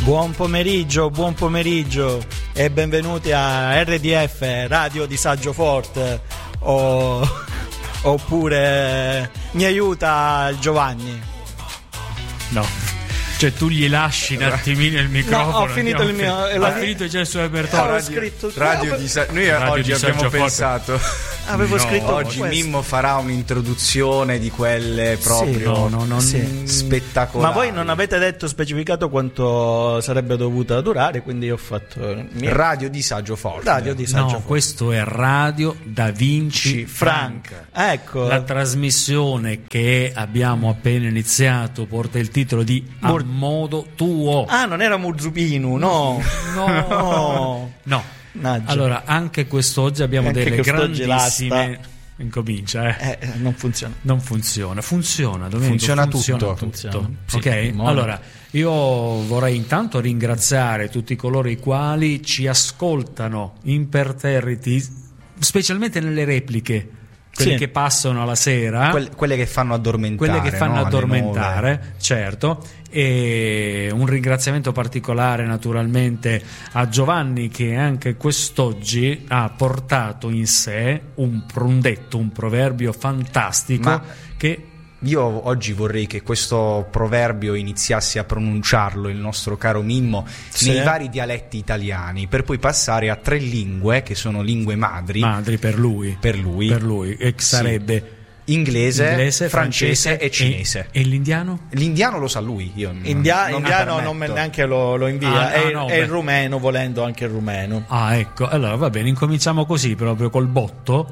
Buon pomeriggio e benvenuti a RDF, Radio Disagio Forte, oppure mi aiuta Giovanni? No. Cioè tu gli lasci un attimino il microfono. No, ho finito il mio. Ha finito già il suo repertorio. Noi oggi abbiamo pensato. Avevo scritto oggi questo. Mimmo farà un'introduzione di quelle proprio spettacolari. Ma voi non avete specificato quanto sarebbe dovuta durare, quindi io ho fatto Radio Disagio Forte. Questo è Radio Da Vinci Frank. Ecco. La trasmissione che abbiamo appena iniziato porta il titolo di A Modo Tuo. Ah, non era Murzupinu, no. Allora, anche quest'oggi abbiamo delle grandissime. Incomincia, non funziona. Funziona, Domenico, tutto. Sì, ok? Allora, io vorrei intanto ringraziare tutti coloro i quali ci ascoltano imperterriti, specialmente nelle repliche. Quelle che passano alla sera, quelle che fanno addormentare, certo. E un ringraziamento particolare naturalmente a Giovanni, che anche quest'oggi ha portato in sé un proverbio fantastico. Che io oggi vorrei che questo proverbio iniziasse a pronunciarlo il nostro caro Mimmo nei vari dialetti italiani, per poi passare a 3 lingue che sono lingue madri per lui e sarebbe inglese, francese e cinese. E l'indiano? L'indiano lo sa lui. Io indiano non me neanche lo invia. E il rumeno, volendo anche il rumeno. Ah, ecco, allora va bene, incominciamo così, proprio col botto.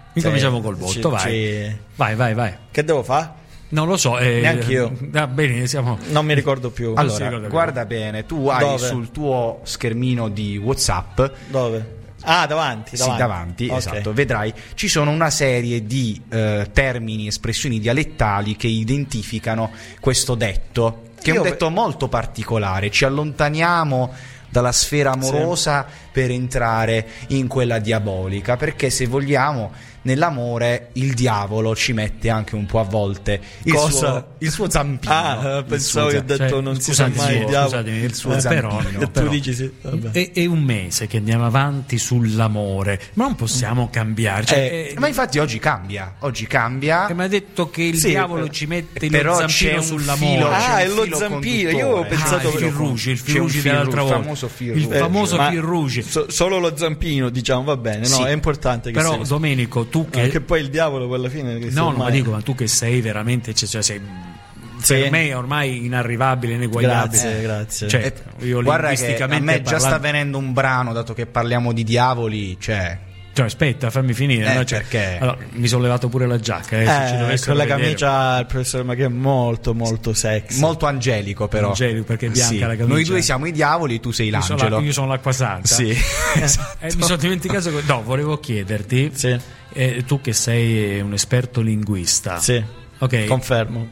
Vai. Che devo fare? Non lo so, neanche io. Va bene, non mi ricordo più. Allora, guarda bene, tu hai sul tuo schermino di WhatsApp. Dove? Ah, davanti. Sì, davanti, okay. Esatto. Vedrai, ci sono una serie di termini, espressioni dialettali che identificano questo detto, che è un detto molto particolare. Ci allontaniamo dalla sfera amorosa per entrare in quella diabolica, perché se vogliamo nell'amore il diavolo ci mette anche un po' a volte il suo zampino. Pensavo che ho detto non si sa mai il diavolo. Il suo zampino. Tu dici sì. È un mese che andiamo avanti sull'amore, ma non possiamo cambiare. Ma infatti oggi cambia. Mi ha detto che il diavolo ci mette lo zampino sull'amore. È lo zampino. Io ho pensato il fil rouge dell'altra volta. Il famoso fil rouge. Solo lo zampino, diciamo, va bene. No, è importante che però Domenico, tu che poi il diavolo alla fine ma tu che sei veramente, sei per me ormai inarrivabile, ineguagliabile. Grazie. Cioè, guarda che a me già sta venendo un brano, dato che parliamo di diavoli, cioè aspetta, fammi finire. Perché allora, mi sono levato pure la giacca. Quella camicia il professor Maghi è molto molto sexy, molto angelico, però perché è bianca la camicia. Noi due siamo i diavoli, tu sei l'angelo. Io sono l'acqua santa. Sì. Mi sono dimenticato. Volevo chiederti, tu che sei un esperto linguista, ok, confermo.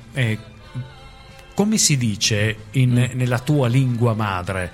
Come si dice nella tua lingua madre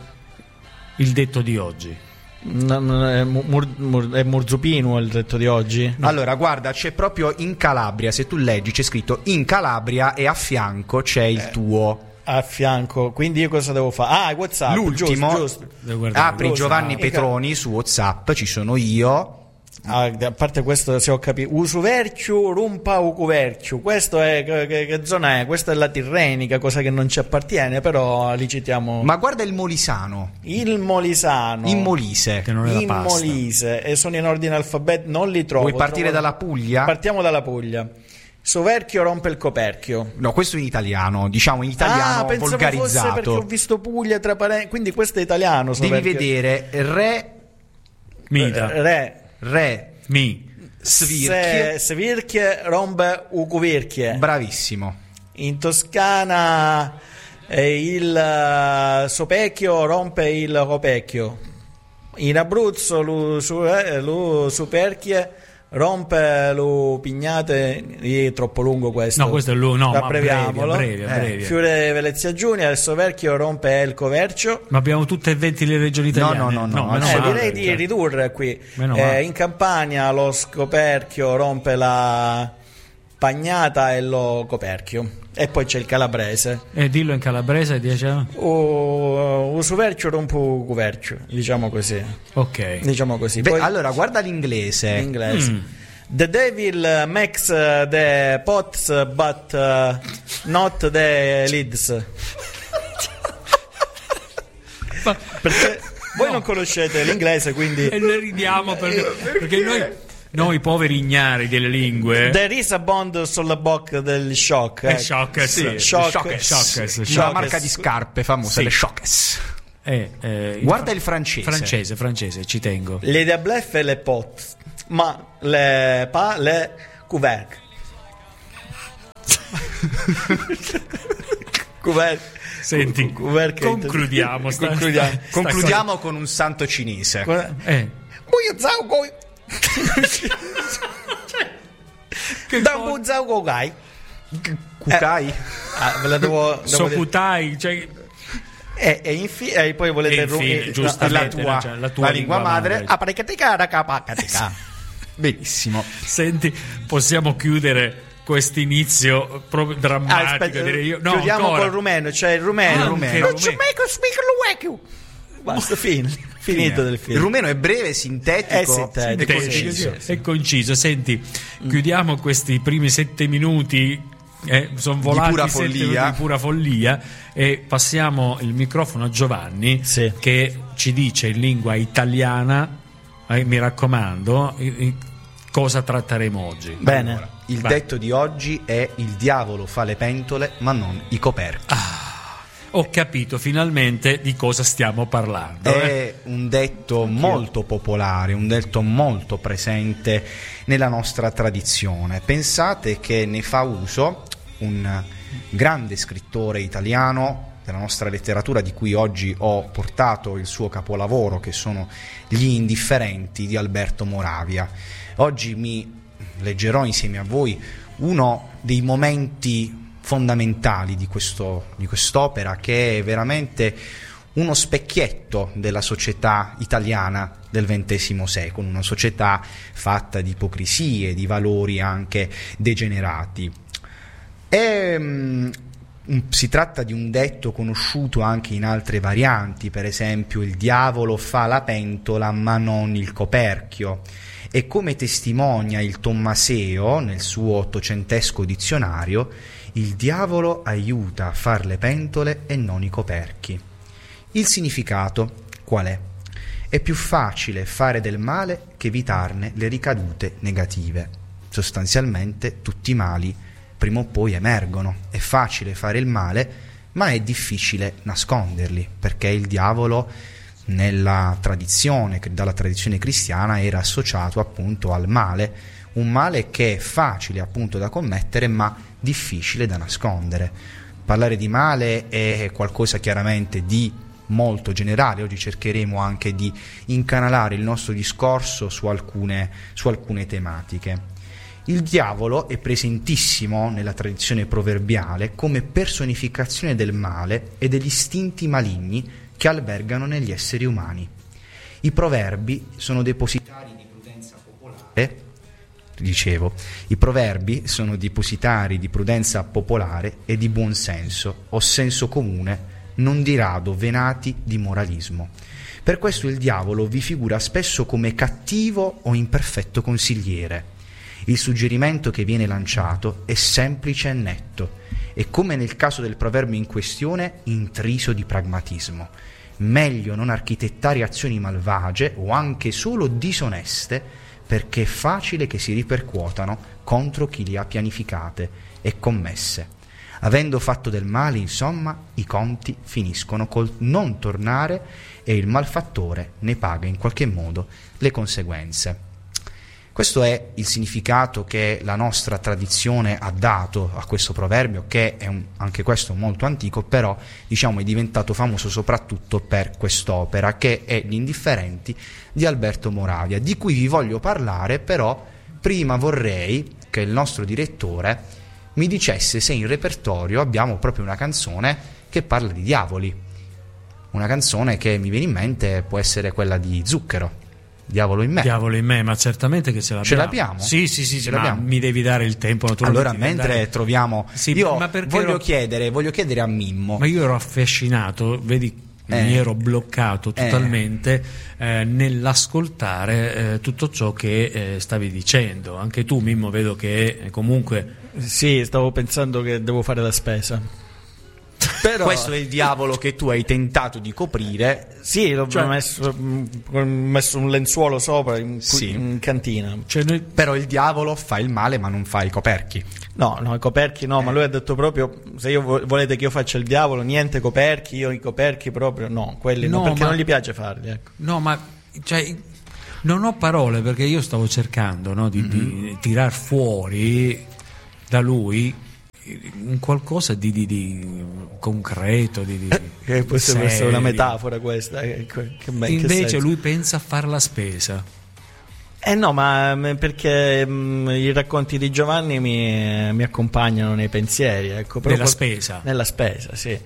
il detto di oggi? È Murzupinu il detto di oggi? No. Allora guarda, c'è proprio in Calabria, se tu leggi c'è scritto in Calabria e a fianco c'è il tuo. A fianco, quindi io cosa devo fare? WhatsApp, l'ultimo, giusto. Apri Giovanni Petroni su WhatsApp, ci sono io. A parte questo, se ho capito, usuverciu rumpa ucuverciu, questo è che zona è? Questa è la Tirrenica, cosa che non ci appartiene, però li citiamo. Ma guarda il Molisano, in Molise, che non è la pasta. Molise, e sono in ordine alfabetico, non li trovo. Vuoi partire dalla Puglia? Partiamo dalla Puglia. Soverchio rompe il coperchio. No, questo in italiano, diciamo in italiano volgarizzato. Fosse perché ho visto Puglia tra parenti, quindi questo è italiano. Devi vedere Svirchie rompe ucuvirchie. Bravissimo. In Toscana il sopecchio rompe il copecchio. In Abruzzo lo superchie rompe lo pignate. È troppo lungo questo. No, questo è lungo, no, abbreviamolo. Breve. Fiore Venezia Giunia, il soverchio rompe il covercio. Ma abbiamo tutte e 20 le regioni italiane. No, direi di ridurre qui. In Campania lo scoperchio rompe Spagnata e lo coperchio. E poi c'è il calabrese. E dillo in calabrese, diciamo. O suvercio rompo covercio, diciamo così. Ok. Diciamo così. Poi, allora, guarda l'inglese. The devil makes the pots but not the lids. Perché voi non conoscete l'inglese, quindi e noi ridiamo perché noi poveri ignari delle lingue. There is a bond sulla bocca del shock. Shockes. Una marca di scarpe famosa, le Shockes. Guarda il francese, ci tengo. Le deblef e le pot, ma le couvercle. Senti, concludiamo con un santo cinese. Kukai. Ve la devo Sokutai, cioè e poi volete la tua lingua madre. Benissimo. Senti, possiamo chiudere questo inizio proprio drammatico. Chiudiamo col rumeno, cioè il rumeno. Basta, finito del film. Il rumeno è breve, sintetico e conciso. Senti, chiudiamo questi primi 7 minuti. Sono volati di pura follia e passiamo il microfono a Giovanni, che ci dice in lingua italiana, mi raccomando, cosa tratteremo oggi. Bene. Allora, il detto di oggi è: il diavolo fa le pentole ma non i coperchi. Ho capito finalmente di cosa stiamo parlando. È un detto molto popolare, un detto molto presente nella nostra tradizione. Pensate che ne fa uso un grande scrittore italiano della nostra letteratura, di cui oggi ho portato il suo capolavoro, che sono Gli Indifferenti di Alberto Moravia. Oggi mi leggerò insieme a voi uno dei momenti fondamentali di quest'opera, che è veramente uno specchietto della società italiana del XX secolo, una società fatta di ipocrisie, di valori anche degenerati. Si tratta di un detto conosciuto anche in altre varianti, per esempio: il diavolo fa la pentola ma non il coperchio. E come testimonia il Tommaseo nel suo ottocentesco dizionario, il diavolo aiuta a far le pentole e non i coperchi. Il significato qual è? È più facile fare del male che evitarne le ricadute negative. Sostanzialmente tutti i mali prima o poi emergono. È facile fare il male, ma è difficile nasconderli, perché il diavolo dalla tradizione cristiana era associato appunto al male, un male che è facile appunto da commettere ma difficile da nascondere. Parlare di male è qualcosa chiaramente di molto generale. Oggi cercheremo anche di incanalare il nostro discorso su alcune tematiche. Il diavolo è presentissimo nella tradizione proverbiale come personificazione del male e degli istinti maligni che albergano negli esseri umani. I proverbi sono depositari di prudenza popolare. I proverbi sono depositari di prudenza popolare e di buon senso o senso comune, non di rado venati di moralismo. Per questo il diavolo vi figura spesso come cattivo o imperfetto consigliere. Il suggerimento che viene lanciato è semplice e netto e, come nel caso del proverbio in questione, intriso di pragmatismo. Meglio non architettare azioni malvagie o anche solo disoneste, perché è facile che si ripercuotano contro chi le ha pianificate e commesse. Avendo fatto del male, insomma, i conti finiscono col non tornare e il malfattore ne paga in qualche modo le conseguenze. Questo è il significato che la nostra tradizione ha dato a questo proverbio, che è anche questo molto antico, però diciamo è diventato famoso soprattutto per quest'opera, che è Gli Indifferenti di Alberto Moravia, di cui vi voglio parlare. Però prima vorrei che il nostro direttore mi dicesse se in repertorio abbiamo proprio una canzone che parla di diavoli. Una canzone che mi viene in mente può essere quella di Zucchero. Diavolo in me. Diavolo in me, ma certamente che ce l'abbiamo. Ce l'abbiamo? Sì, Ce ma l'abbiamo. mi devi dare il tempo, naturalmente. Allora, mentre troviamo... Sì, io ma perché voglio chiedere a Mimmo. Ma io ero affascinato, vedi, mi ero bloccato totalmente nell'ascoltare tutto ciò che stavi dicendo. Anche tu, Mimmo, vedo che comunque... Sì, stavo pensando che devo fare la spesa. Però... Questo è il diavolo che tu hai tentato di coprire. Sì, l'ho messo un lenzuolo sopra in cantina. Però il diavolo fa il male ma non fa i coperchi. No, i coperchi no, ma lui ha detto proprio: se io volete che io faccia il diavolo, niente coperchi, io i coperchi proprio no, quelli no, perché non gli piace farli, ecco. No, ma non ho parole, perché io stavo cercando, no, di tirar fuori da lui un qualcosa di concreto, che può essere una metafora questa, invece lui pensa a fare la spesa. No, ma perché i racconti di Giovanni mi accompagnano nei pensieri, ecco, spesa. Nella spesa, sì.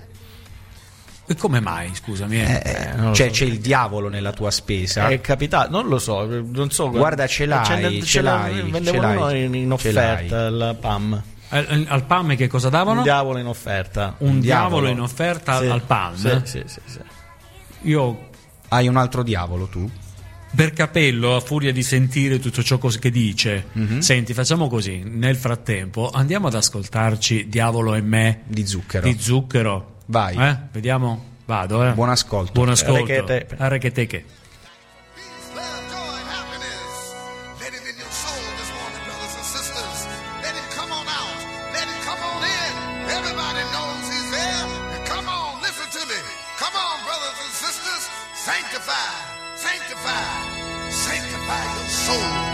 E come mai, scusami? C'è il diavolo nella tua spesa? È capitato, non lo so, non so. Guarda, ce l'hai. Vendevano in offerta alla PAM. Al PAM che cosa davano? Un diavolo in offerta. Un diavolo in offerta sì, al PAM? Sì. Io... Hai un altro diavolo tu? Per capello, a furia di sentire tutto ciò che dice, senti, facciamo così, nel frattempo andiamo ad ascoltarci Diavolo e me di Zucchero. Vai. Vediamo, vado. Buon ascolto. Buon ascolto. Arrecheteche. Sanctify your soul.